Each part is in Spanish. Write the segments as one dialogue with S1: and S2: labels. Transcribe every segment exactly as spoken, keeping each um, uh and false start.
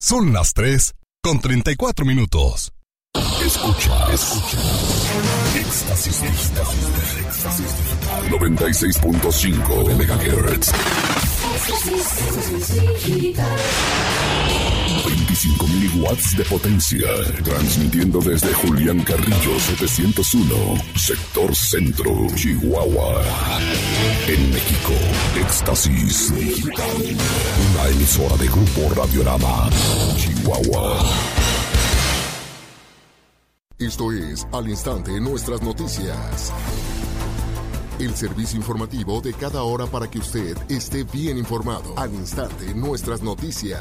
S1: Son las tres con treinta y cuatro minutos.
S2: Escucha, escucha. Éxtasis digital. Éxtasis digital. noventa y seis punto cinco megahertz. veinticinco mil watts de potencia. Transmitiendo desde Julián Carrillo setecientos uno, sector centro, Chihuahua. En México, Éxtasis Digital. Una emisora de Grupo Radiorama, Chihuahua. Esto es Al Instante Nuestras Noticias. El servicio informativo de cada hora para que usted esté bien informado. Al Instante Nuestras Noticias.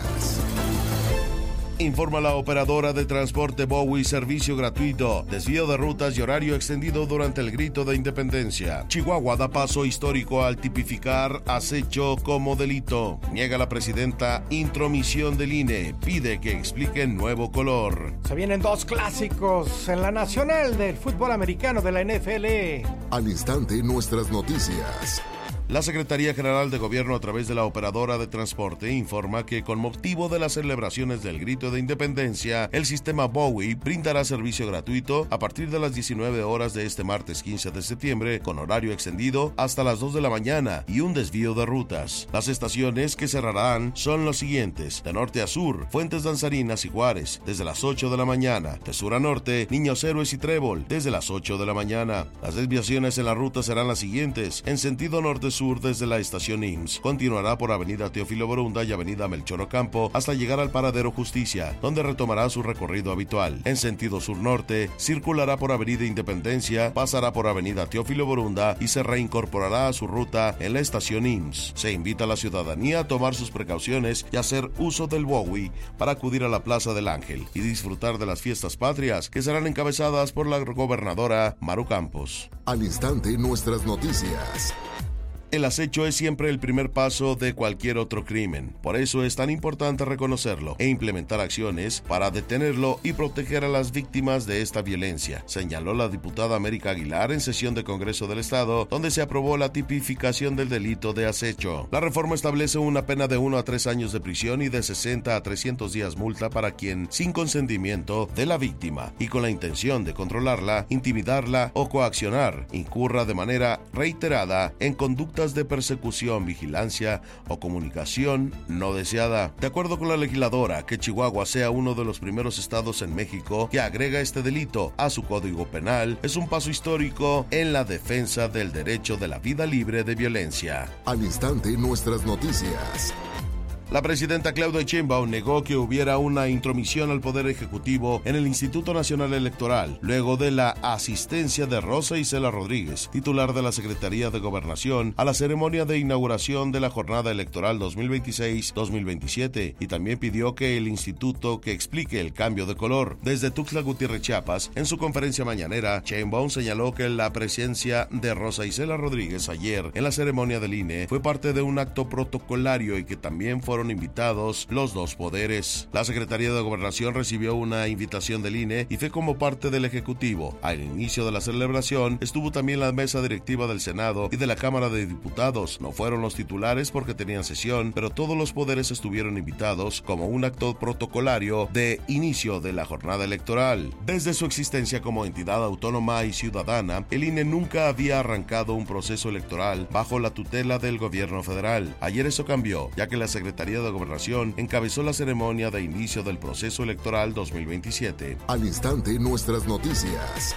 S3: Informa la operadora de transporte Bowie, servicio gratuito, desvío de rutas y horario extendido durante el grito de independencia. Chihuahua da paso histórico al tipificar acecho como delito. Niega la presidenta intromisión del I N E. Pide que expliquen nuevo color.
S4: Se vienen dos clásicos en la nacional del fútbol americano de la N F L.
S2: Al Instante Nuestras Noticias.
S3: La Secretaría General de Gobierno, a través de la operadora de transporte, informa que con motivo de las celebraciones del Grito de Independencia, el sistema Bowie brindará servicio gratuito a partir de las diecinueve horas de este martes quince de septiembre, con horario extendido hasta las dos de la mañana y un desvío de rutas. Las estaciones que cerrarán son los siguientes: de norte a sur, Fuentes Danzarinas y Juárez, desde las ocho de la mañana; de sur a norte, Niños Héroes y Trébol, desde las ocho de la mañana. Las desviaciones en la ruta serán las siguientes: en sentido norte-sur, desde la estación I M S S, continuará por avenida Teófilo Borunda y avenida Melchor Ocampo hasta llegar al paradero Justicia, donde retomará su recorrido habitual. En sentido sur-norte, circulará por avenida Independencia, pasará por avenida Teófilo Borunda y se reincorporará a su ruta en la estación I M S S. Se invita a la ciudadanía a tomar sus precauciones y hacer uso del Bowie para acudir a la Plaza del Ángel y disfrutar de las fiestas patrias, que serán encabezadas por la gobernadora Maru Campos.
S2: Al Instante Nuestras Noticias.
S3: El acecho es siempre el primer paso de cualquier otro crimen. Por eso es tan importante reconocerlo e implementar acciones para detenerlo y proteger a las víctimas de esta violencia, señaló la diputada América Aguilar en sesión de Congreso del Estado, donde se aprobó la tipificación del delito de acecho. La reforma establece una pena de uno a tres años de prisión y de sesenta a trescientos días multa para quien, sin consentimiento de la víctima y con la intención de controlarla, intimidarla o coaccionar, incurra de manera reiterada en conductas de persecución, vigilancia o comunicación no deseada. De acuerdo con la legisladora, que Chihuahua sea uno de los primeros estados en México que agrega este delito a su código penal es un paso histórico en la defensa del derecho de la vida libre de violencia.
S2: Al Instante Nuestras Noticias.
S3: La presidenta Claudia Sheinbaum negó que hubiera una intromisión al Poder Ejecutivo en el Instituto Nacional Electoral, luego de la asistencia de Rosa Isela Rodríguez, titular de la Secretaría de Gobernación, a la ceremonia de inauguración de la jornada electoral dos mil veintiséis dos mil veintisiete, y también pidió que el instituto que explique el cambio de color. Desde Tuxtla Gutiérrez, Chiapas, en su conferencia mañanera, Sheinbaum señaló que la presencia de Rosa Isela Rodríguez ayer en la ceremonia del I N E fue parte de un acto protocolario y que también fueron invitados los dos poderes. La Secretaría de Gobernación recibió una invitación del I N E y fue como parte del Ejecutivo. Al inicio de la celebración estuvo también la mesa directiva del Senado y de la Cámara de Diputados. No fueron los titulares porque tenían sesión, pero todos los poderes estuvieron invitados como un acto protocolario de inicio de la jornada electoral. Desde su existencia como entidad autónoma y ciudadana, el I N E nunca había arrancado un proceso electoral bajo la tutela del gobierno federal. Ayer eso cambió, ya que la Secretaría de Gobernación encabezó la ceremonia de inicio del proceso electoral dos mil veintisiete.
S2: Al Instante Nuestras Noticias.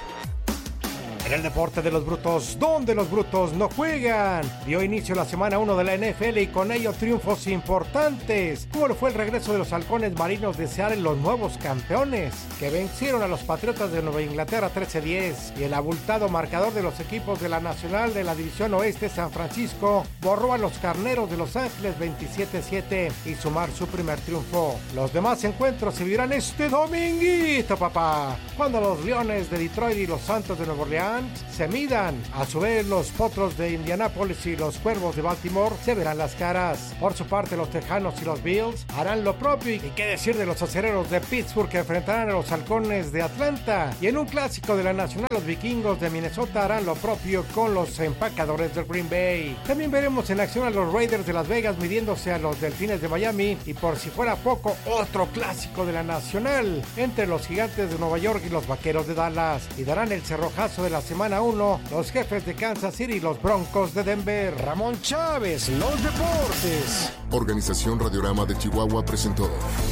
S4: En el deporte de los brutos, donde los brutos no juegan, dio inicio la semana uno de la N F L y con ello triunfos importantes, como lo fue el regreso de los halcones marinos de Seattle, los nuevos campeones, que vencieron a los Patriotas de Nueva Inglaterra trece a diez, y el abultado marcador de los equipos de la Nacional de la División Oeste, San Francisco, borró a los Carneros de Los Ángeles veintisiete a siete y sumar su primer triunfo. Los demás encuentros se vivirán este dominguito, papá, cuando los Leones de Detroit y los Santos de Nueva Orleans Cleveland se midan. A su vez, los Potros de Indianápolis y los Cuervos de Baltimore se verán las caras. Por su parte, los Tejanos y los Bills harán lo propio. Y qué decir de los Acereros de Pittsburgh, que enfrentarán a los Halcones de Atlanta. Y en un clásico de la Nacional, los Vikingos de Minnesota harán lo propio con los Empacadores del Green Bay. También veremos en acción a los Raiders de Las Vegas midiéndose a los Delfines de Miami. Y por si fuera poco, otro clásico de la Nacional entre los Gigantes de Nueva York y los Vaqueros de Dallas. Y darán el cerrojazo de la semana uno los Jefes de Kansas City y los Broncos de Denver. Ramón Chávez, los deportes.
S2: Organización Radiorama de Chihuahua presentó.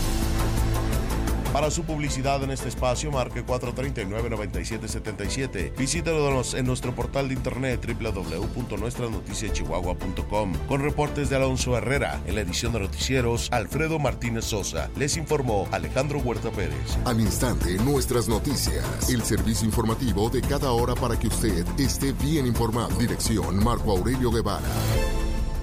S3: Para su publicidad en este espacio, marque cuatro tres nueve, nueve siete siete siete. Visítenos en nuestro portal de internet doble u doble u doble u punto nuestra noticias chihuahua punto com. Con reportes de Alonso Herrera, en la edición de noticieros, Alfredo Martínez Sosa. Les informó Alejandro Huerta Pérez.
S2: Al instante, nuestras noticias. El servicio informativo de cada hora para que usted esté bien informado. Dirección Marco Aurelio Guevara.